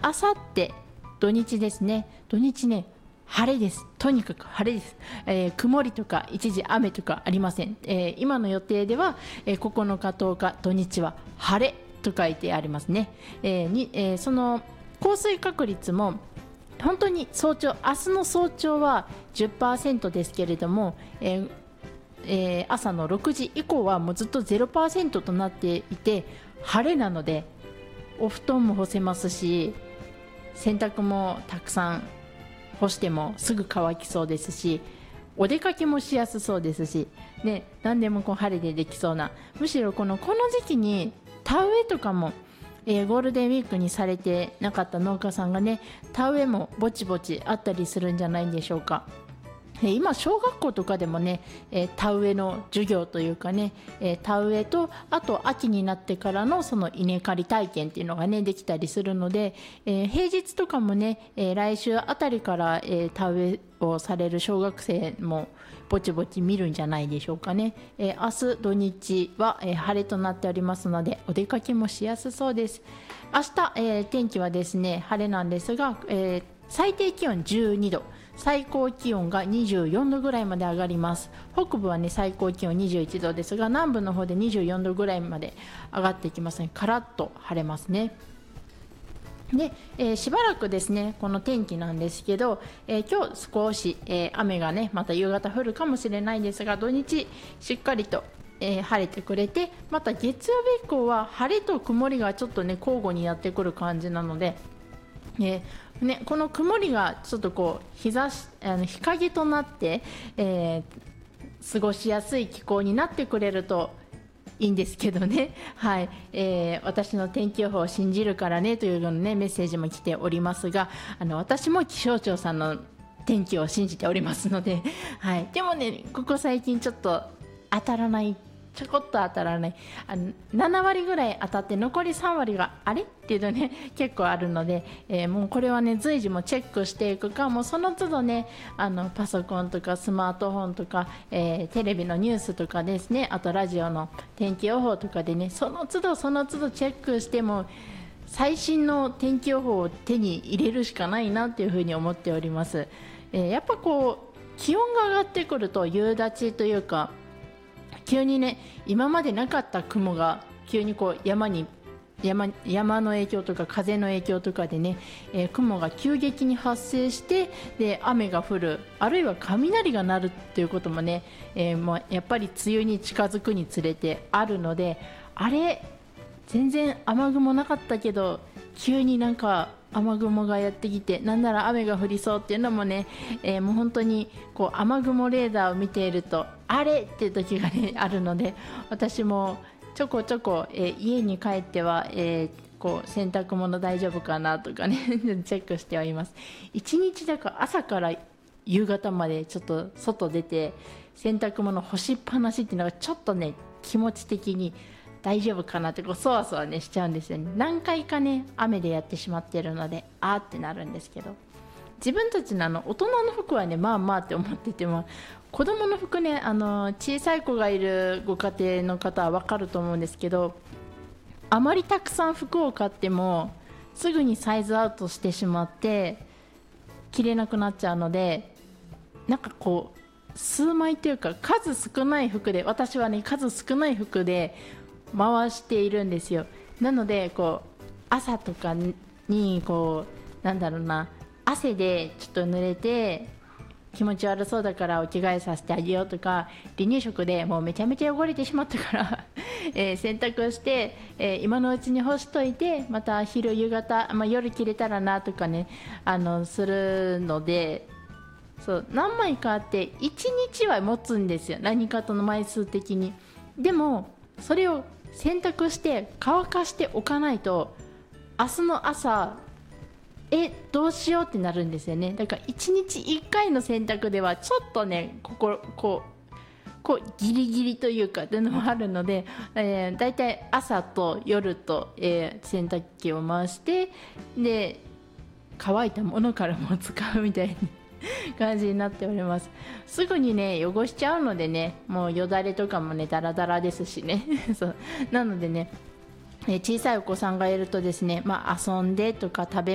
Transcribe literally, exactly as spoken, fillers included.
あさって土日ですね。土日ね晴れです。とにかく晴れです、えー、曇りとか一時雨とかありません、えー、今の予定では、えー、ここのかとおか土日は晴れと書いてありますね、えーにえー、その降水確率も本当に早朝、明日の早朝は じゅっパーセント ですけれども、えーえー、朝のろくじ以降はもうずっと ゼロパーセント となっていて、晴れなのでお布団も干せますし、洗濯もたくさん干してもすぐ乾きそうですし、お出かけもしやすそうですし、ね、何でもこう晴れでできそうな、むしろこのこの時期に田植えとかも、えー、ゴールデンウィークにされてなかった農家さんがね、田植えもぼちぼちあったりするんじゃないんでしょうか。えー、今小学校とかでもね、えー、田植えの授業というかね、えー、田植えとあと秋になってからのその稲刈り体験っていうのがねできたりするので、えー、平日とかもね、えー、来週あたりから、えー、田植えをされる小学生もぼちぼち見るんじゃないでしょうかね。えー、明日土日は、えー、晴れとなっておりますのでお出かけもしやすそうです。明日、えー、天気はですね晴れなんですが、えー、最低気温じゅうにど、最高気温がにじゅうよんどぐらいまで上がります。北部はね最高気温にじゅういちどですが、南部の方でにじゅうよんどぐらいまで上がっていきますね。カラッと晴れますね。で、えー、しばらくですねこの天気なんですけど、えー、今日少し、えー、雨がねまた夕方降るかもしれないんですが、土日しっかりと、えー、晴れてくれて、また月曜日以降は晴れと曇りがちょっとね交互にやってくる感じなので、えーね、この曇りがちょっとこう日差しあの日陰となって、えー、過ごしやすい気候になってくれるといいんですけどね、はいえー、私の天気予報を信じるからねというような、ね、メッセージも来ておりますが、あの私も気象庁さんの天気を信じておりますので、はい、でもねここ最近ちょっと当たらない、ちょこっと当たらない、あのななわりぐらい当たって残りさんわりがあれっていうのね結構あるので、えー、もうこれはね随時もチェックしていくか、もうその都度ねあのパソコンとかスマートフォンとか、えー、テレビのニュースとかですね、あとラジオの天気予報とかでねその都度その都度チェックしても最新の天気予報を手に入れるしかないなっていうふうに思っております。えー、やっぱこう気温が上がってくると夕立というか急にね今までなかった雲が急にこう山に 山, 山の影響とか風の影響とかでね、えー、雲が急激に発生してで雨が降る、あるいは雷が鳴るっていうこともね、えー、もうやっぱり梅雨に近づくにつれてあるので、あれ全然雨雲なかったけど急になんか雨雲がやってきてなんなら雨が降りそうっていうのもね、えー、もう本当にこう雨雲レーダーを見ているとあれっていう時が、ね、あるので、私もちょこちょこ、えー、家に帰っては、えー、こう洗濯物大丈夫かなとかねチェックしてはいます。一日だから朝から夕方までちょっと外出て洗濯物干しっぱなしっていうのがちょっとね気持ち的に大丈夫かなってこうそわそわねしちゃうんですよね。何回かね雨でやってしまってるのであーってなるんですけど、自分たちのあの大人の服はねまあまあって思ってても、子供の服ねあの小さい子がいるご家庭の方は分かると思うんですけど、あまりたくさん服を買ってもすぐにサイズアウトしてしまって着れなくなっちゃうので、なんかこう数枚というか数少ない服で、私はね数少ない服で回しているんですよ。なのでこう朝とかにこうなんだろうな、汗でちょっと濡れて気持ち悪そうだからお着替えさせてあげようとか、離乳食でもうめちゃめちゃ汚れてしまったからえー、洗濯して、えー、今のうちに干しといてまた昼夕方、まあ、夜着れたらなとかねあのするので、そう何枚かあっていちにちは持つんですよ、何かとの枚数的に。でもそれを洗濯して乾かしておかないと明日の朝えどうしようってなるんですよね。だからいちにちいっかいの洗濯ではちょっとねこここうこうギリギリというかっていうのもあるので、えー、だいたい朝と夜と、えー、洗濯機を回してで乾いたものからも使うみたいな感じになっております。すぐにね汚しちゃうのでね、もうよだれとかもねダラダラですしねそうなのでね、えー、小さいお子さんがいるとですね、まあ、遊んでとか食べ